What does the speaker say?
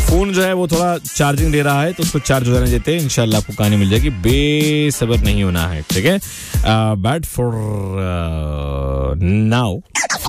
Phone जो है वो थोड़ा चार्जिंग दे रहा है, तो उसको चार्ज हो जाने देते हैं, इंशाल्लाह आपको कहानी मिल जाएगी. बेसब्र नहीं होना है, ठीक है. Bat for now.